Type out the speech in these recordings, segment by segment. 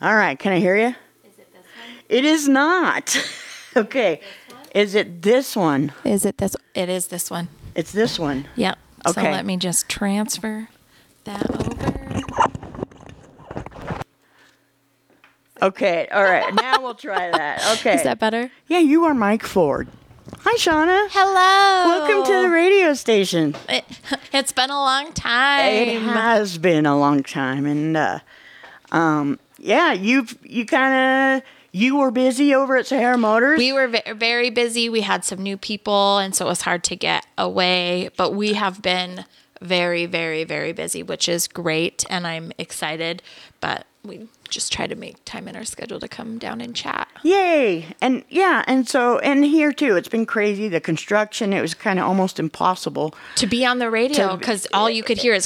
All right, can I hear you? Is it this one? It is not. Okay. This one? Is it this one? Is it this? It is this one. It's this one. Yep. So Okay. let me just transfer that over. Okay, all right. Now we'll try that. Okay. Is that better? Yeah, you are Mike Ford. Hi, Shauna. Hello. Welcome to the radio station. It's been a long time. It has been a long time, and yeah, you were busy over at Sahara Motors. We were very busy. We had some new people, and so it was hard to get away. But we have been very, very, very busy, which is great, and I'm excited. But we just try to make time in our schedule to come down and chat. Yay! And yeah, and here too, it's been crazy. The construction, it was kind of almost impossible To be on the radio, because all you could hear is...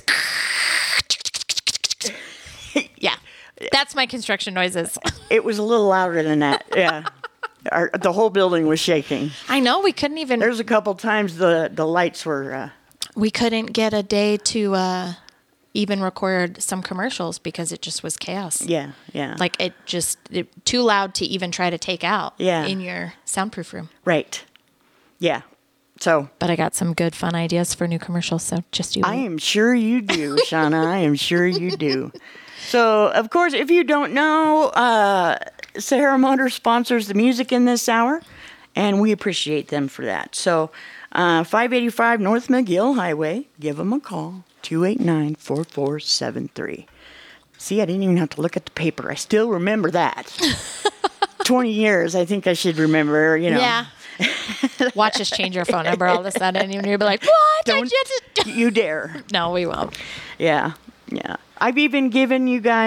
Yeah, that's my construction noises. It was a little louder than that. Yeah, the whole building was shaking. I know, we couldn't even... There's a couple times the lights were... We couldn't get a day to even record some commercials because it just was chaos. Yeah. Like it too loud to even try to take out Yeah. in your soundproof room. Right. Yeah. So But I got some good fun ideas for new commercials, so just you I wait. am sure you do, Shauna. I am sure you do. So, of course, if you don't know, Sahara Motors sponsors the music in this hour, and we appreciate them for that. So, 585 North McGill Highway, give them a call, 289-4473. See, I didn't even have to look at the paper. I still remember that. 20 years, I think I should remember, Yeah. Watch us change our phone number all of a sudden, and you'll be like, what? Don't you dare. No, we won't. Yeah. I've even given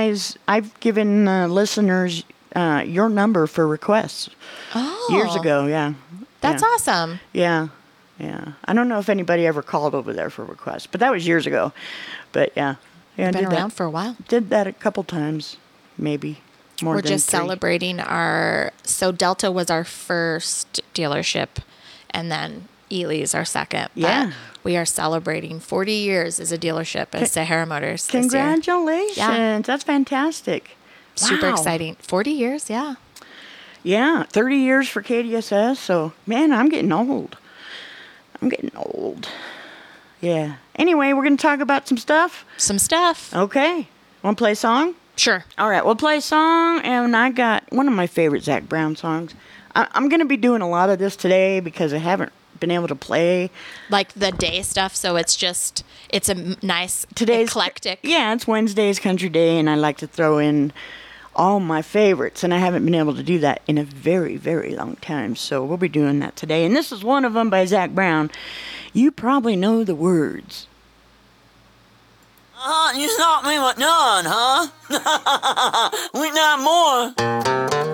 listeners your number for requests years ago. Yeah. That's awesome. Yeah. I don't know if anybody ever called over there for requests, but that was years ago. But yeah. I Been did around that. for a while. Did that a couple times, maybe more We're than just 3. celebrating so Delta was our first dealership, and then Ely's our second. But Yeah. we are celebrating 40 years as a dealership at Sahara Motors this year. Congratulations. Yeah. That's fantastic. Super Wow. exciting. 40 years, yeah. Yeah, 30 years for KDSS. So, man, I'm getting old. Yeah. Anyway, we're going to talk about some stuff. Some stuff. Okay. Want to play a song? Sure. All right, we'll play a song, and I got one of my favorite Zac Brown songs. I'm going to be doing a lot of this today because I haven't been able to play. Like the day stuff, so it's a nice, eclectic. Yeah, it's Wednesday's Country Day, and I like to throw in all my favorites, and I haven't been able to do that in a very, very long time. So we'll be doing that today, and this is one of them by Zac Brown. You probably know the words. You thought me with none, huh? We not more.